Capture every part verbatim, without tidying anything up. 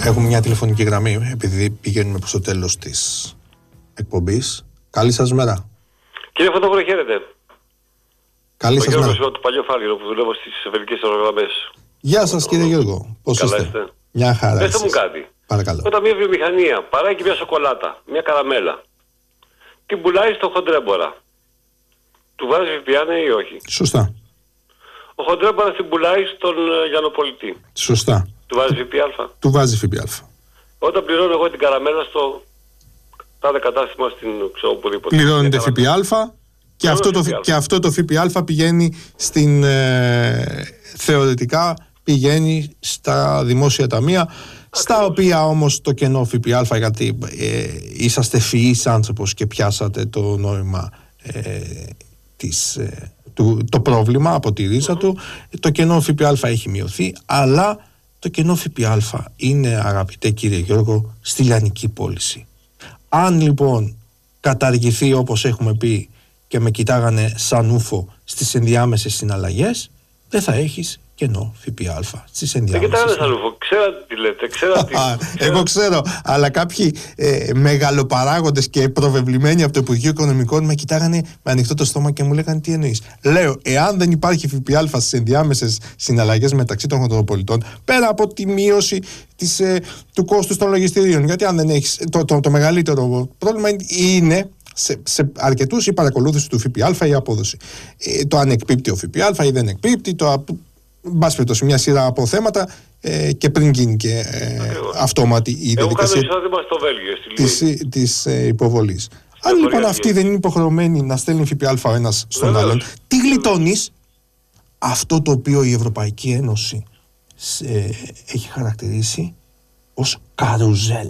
Έχουμε μια τηλεφωνική γραμμή, επειδή πηγαίνουμε προς το τέλος της εκπομπής. Καλή σας μέρα. Κύριε Φωτόβορο, χαίρετε. Καλή σας μέρα. Γιώργος, το παλιό Φάληρο που δουλεύω στις ευελικές αερογραμμές. Γεια σας κύριε Γιώργο. Πώς είστε? είστε? Μια χαρά. Πετε μου κάτι. Παρακαλώ. Όταν μια βιομηχανία παράγει μια σοκολάτα, μια καραμέλα, την πουλάει στο χοντρέμπορα, του βάζει ΦΠΑ ή όχι? Σωστά. Ο χοντρέμπορας την πουλάει στον λιανοπολιτή. Σωστά. Του βάζει ΦΠΑ. Του βάζει ΦΠΑ. Όταν πληρώνω εγώ την καραμέλα στο τάδε κατάστημα στην ξέρω οπουδήποτε. Πληρώνεται ΦΠΑ και αυτό, το, και αυτό το ΦΠΑ πηγαίνει στην ε, θεωρητικά πηγαίνει στα δημόσια ταμεία. Ακριβώς. Στα οποία όμως το κενό ΦΠΑ, γιατί ε, είσαστε φυής άνθρωπος και πιάσατε το νόημα ε, της, ε, του, το πρόβλημα από τη ρίζα mm-hmm. του, το κενό ΦΠΑ έχει μειωθεί, αλλά το κενό ΦΠΑ είναι, αγαπητέ κύριε Γιώργο, στη λιανική πώληση. Αν λοιπόν καταργηθεί, όπως έχουμε πει και με κοιτάγανε σαν ούφο, στις ενδιάμεσες συναλλαγές, δεν θα έχεις κενό ΦΠΑ στις ενδιάμεσες. Δεν κοιτάγανε σαν ούφο, ξέρατε τι λέτε, ξέρατε τι... Εγώ ξέρω, αλλά κάποιοι ε, μεγαλοπαράγοντες και προβεβλημένοι από το Υπουργείο Οικονομικών με κοιτάγανε με ανοιχτό το στόμα και μου λέγανε τι εννοείς. Λέω, εάν δεν υπάρχει ΦΠΑ στις ενδιάμεσες συναλλαγές μεταξύ των χοντροπολιτών, πέρα από τη μείωση της, ε, του κόστους των λογιστηρίων, γιατί αν δεν έχεις, το, το, το μεγαλύτερο πρόβλημα είναι σε, σε αρκετούς η παρακολούθηση του ΦΠΑ, η απόδοση. Ε, το αν εκπίπτει ο ΦΠΑ ή δεν εκπίπτει, το μπας περιπτώσει μια σειρά από θέματα ε, και πριν γίνει και ε, αυτόματη η διαδικασία στο Βέλγιο, της, της ε, υποβολής. Αν λοιπόν αυτοί δεν είναι υποχρεωμένοι να στέλνουν ΦΠΑ ο ένας στον Βεβαίως. άλλον, τι γλιτώνεις? Αυτό το οποίο η Ευρωπαϊκή Ένωση ε, έχει χαρακτηρίσει ως καρουζέλ,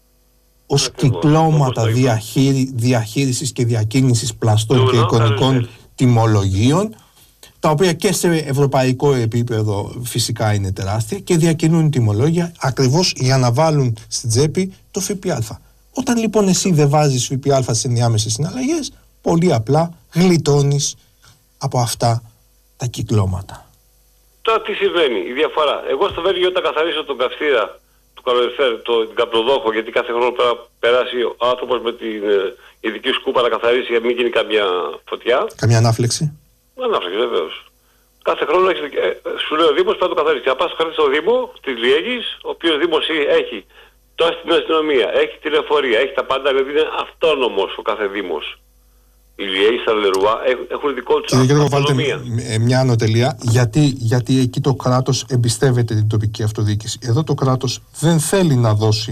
ως Ακριβώς. κυκλώματα διαχείρι, διαχείρισης και διακίνησης πλαστών Λούνα, και εικονικών καρουζέλ. τιμολογίων, τα οποία και σε ευρωπαϊκό επίπεδο φυσικά είναι τεράστια και διακινούν τιμολόγια ακριβώς για να βάλουν στην τσέπη το ΦΠΑ. Όταν λοιπόν εσύ δεν βάζεις ΦΠΑ στις ενδιάμεσες συναλλαγές, πολύ απλά γλιτώνεις από αυτά τα κυκλώματα. Τώρα τι συμβαίνει, η διαφορά. Εγώ στο Βέλγιο όταν καθαρίσω τον καυστήρα του καλοριφέρ, το καπνοδόχο, γιατί κάθε χρόνο πρέπει να περάσει ο άνθρωπος με την ε, ειδική σκούπα να καθαρίσει για να μην γίνει καμιά φωτιά. Καμιά ανάφλεξη. Ανάφλεξη, βεβαίως. Κάθε χρόνο έχεις, ε, σου λέει ο Δήμος πρέπει να το καθαρίσει. Θα πας στο χαρτί στο Δήμο της Λιέγης, ο οποίος Δήμος έχει το αστυνομία, έχει τηλεφορία, έχει τα πάντα, δηλαδή είναι αυτόνομος ο κάθε Δήμος. Οι Λιέγης, τα Λερουά έχουν δικό τους αυτονομία. Κύριε Γιώργο, βάλτε μια ανωτελεία, γιατί, γιατί εκεί το κράτος εμπιστεύεται την τοπική αυτοδιοίκηση. Εδώ το κράτος δεν θέλει να δώσει.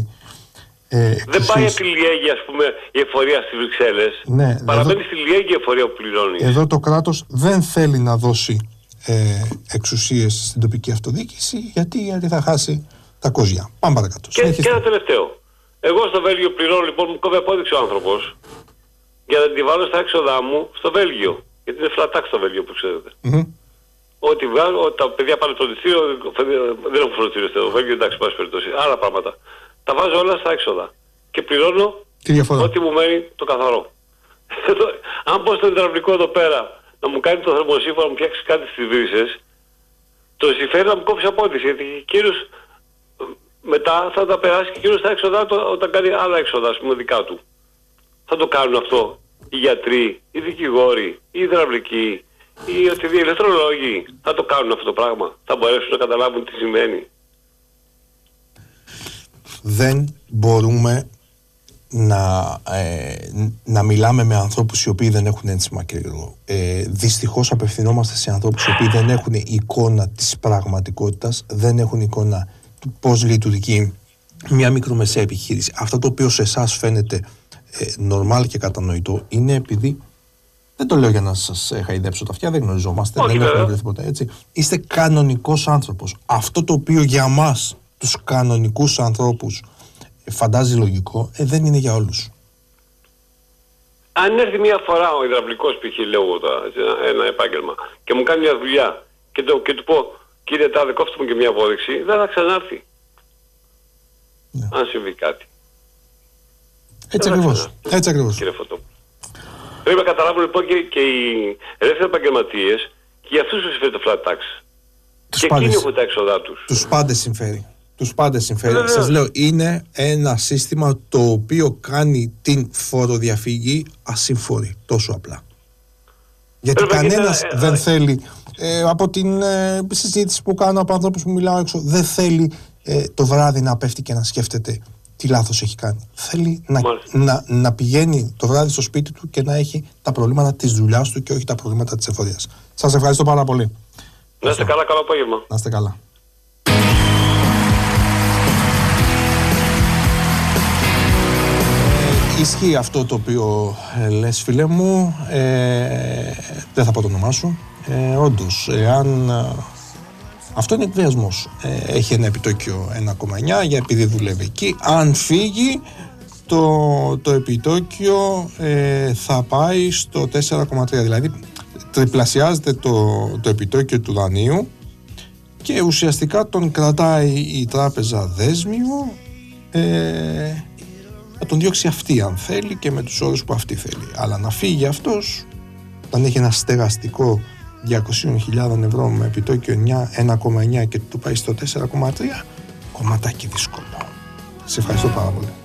Ε, δεν πάει από τη Λιέγη, ας πούμε, η εφορία στις Βρυξέλλες. Ναι, παραμένει εδώ, στη Λιέγη η εφορία που πληρώνει. Εδώ το κράτος δεν θέλει να δώσει ε, εξουσίες στην τοπική αυτοδιοίκηση, γιατί, γιατί θα χάσει τα κόζια. Πάμε παρακάτω. Και, και ένα τελευταίο. Εγώ στο Βέλγιο πληρώνω, λοιπόν, μου κόβει απόδειξη ο άνθρωπος για να την βάλω στα έξοδά μου στο Βέλγιο. Γιατί είναι flat tax στο Βέλγιο, που ξέρετε. Mm-hmm. Ότι βγάζω, ότι τα παιδιά πάνε στο φροντιστήριο, δεν έχουν φροντιστήριο στο Βέλγιο, εντάξει, πάση περιπτώσει. Άλλα πράγματα. Τα βάζω όλα στα έξοδα. Και πληρώνω ό,τι μου μένει το καθαρό. Αν πω στο υδραυλικό εδώ πέρα να μου κάνει το θερμοσύμφωνο, να μου φτιάξει κάτι στις βρύσες, το συμφέρει να μου κόψει απόδειξη. Γιατί κύριος μετά θα τα περάσει και κύριος στα έξοδα του όταν κάνει άλλα έξοδα, ας πούμε, δικά του. Θα το κάνουν αυτό οι γιατροί, οι δικηγόροι, οι υδραυλικοί, οι οτιδήποτε, οι ηλεκτρολόγοι. Θα το κάνουν αυτό το πράγμα. Θα μπορέσουν να καταλάβουν τι σημαίνει. Δεν μπορούμε να, ε, να μιλάμε με ανθρώπους οι οποίοι δεν έχουν ένσημα, κύριε Γιώργο. Ε, δυστυχώς απευθυνόμαστε σε ανθρώπους οι οποίοι δεν έχουν εικόνα της πραγματικότητας, δεν έχουν εικόνα του πώς λειτουργεί μια μικρομεσαία επιχείρηση. Αυτό το οποίο σε εσάς φαίνεται ε, normal και κατανοητό είναι επειδή, δεν το λέω για να σας χαϊδέψω τα αυτιά, δεν γνωριζόμαστε, Όχι, δεν έχουμε βρει τίποτα έτσι. Είστε κανονικός άνθρωπος. Αυτό το οποίο για μας τους κανονικούς ανθρώπους φαντάζει λογικό, ε, δεν είναι για όλους. Αν έρθει μια φορά ο υδραυλικός π.χ. λέω ένα, ένα επάγγελμα και μου κάνει μια δουλειά και, το, και του πω κύριε Τάδε κόψτε μου και μια απόδειξη, δεν θα ξανάρθει. Ναι. Αν συμβεί κάτι. Έτσι ακριβώς. Έτσι ακριβώς. Κύριε Φωτό. Πρέπει να καταλάβουν λοιπόν και, και οι ελεύθεροι επαγγελματίες και για αυτούς τους συμφέρει το flat tax. Τους και πάντες, εκείνοι έχουν τα έξοδά τους. Τους πάντες συμφέρει. Τους πάντες συμφέρει. Ε, Σας λέω, είναι ένα σύστημα το οποίο κάνει την φοροδιαφυγή ασύμφορη. Τόσο απλά. Γιατί Πρέπει κανένας να... δεν θέλει, ε, από την ε, συζήτηση που κάνω από ανθρώπους που μιλάω έξω, δεν θέλει ε, το βράδυ να πέφτει και να σκέφτεται τι λάθος έχει κάνει. Θέλει να, να, να πηγαίνει το βράδυ στο σπίτι του και να έχει τα προβλήματα της δουλειάς του και όχι τα προβλήματα της εφορίας. Σας ευχαριστώ πάρα πολύ. Να είστε καλά, καλό απόγευμα. Να είστε καλά. Ε, ισχύει αυτό το οποίο ε, λες, φίλε μου. Ε, δεν θα πω το όνομά σου. Ε, όντως, εάν... Αυτό είναι εκβιασμός. Ε, έχει ένα επιτόκιο ένα κόμμα εννιά για επειδή δουλεύει εκεί. Αν φύγει, το, το επιτόκιο ε, θα πάει στο τέσσερα κόμμα τρία. Δηλαδή, τριπλασιάζεται το, το επιτόκιο του δανείου και ουσιαστικά τον κρατάει η τράπεζα δέσμιο, ε, να τον διώξει αυτή αν θέλει και με τους όρους που αυτή θέλει. Αλλά να φύγει αυτός, όταν έχει ένα στεγαστικό διακόσιες χιλιάδες ευρώ με επιτόκιο ένα κόμμα εννιά και του πάει στο τέσσερα κόμμα τρία, κομματάκι δύσκολο. Σε ευχαριστώ πάρα πολύ.